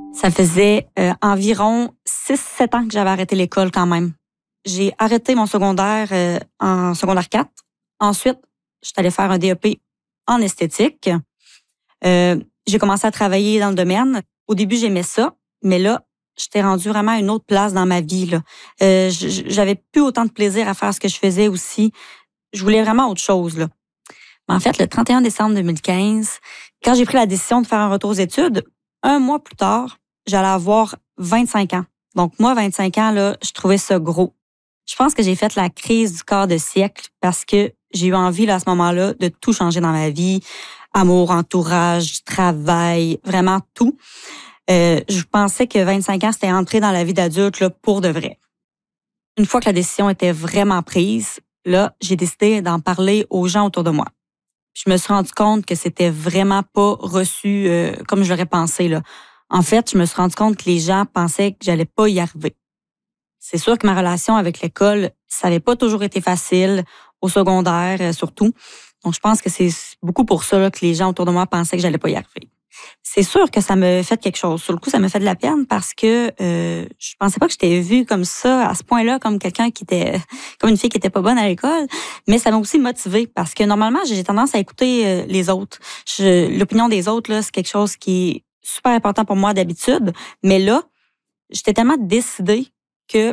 Ça faisait environ 6-7 ans que j'avais arrêté l'école quand même. J'ai arrêté mon secondaire en secondaire 4. Ensuite, je suis allée faire un DEP en esthétique. J'ai commencé à travailler dans le domaine. Au début, j'aimais ça, mais là, j'étais rendue vraiment à une autre place dans ma vie. Là. J'avais plus autant de plaisir à faire ce que je faisais aussi. Je voulais vraiment autre chose. Là. Mais en fait, le 31 décembre 2015, quand j'ai pris la décision de faire un retour aux études, un mois plus tard, j'allais avoir 25 ans. Donc moi, 25 ans, là, je trouvais ça gros. Je pense que j'ai fait la crise du quart de siècle parce que j'ai eu envie là, à ce moment-là de tout changer dans ma vie. Amour, entourage, travail, vraiment tout. Je pensais que 25 ans, c'était entrer dans la vie d'adulte là, pour de vrai. Une fois que la décision était vraiment prise, là, j'ai décidé d'en parler aux gens autour de moi. Je me suis rendu compte que c'était vraiment pas reçu comme je l'aurais pensé. Là. En fait, je me suis rendu compte que les gens pensaient que j'allais pas y arriver. C'est sûr que ma relation avec l'école, ça n'avait pas toujours été facile, au secondaire surtout. Donc, je pense que c'est beaucoup pour ça là, que les gens autour de moi pensaient que j'allais pas y arriver. C'est sûr que ça me fait quelque chose. Sur le coup, ça me fait de la peine parce que je pensais pas que j'étais vue comme ça, à ce point-là, comme quelqu'un qui était, comme une fille qui était pas bonne à l'école. Mais ça m'a aussi motivée parce que normalement, j'ai tendance à écouter les autres. L'opinion des autres, là, c'est quelque chose qui est super important pour moi d'habitude. Mais là, j'étais tellement décidée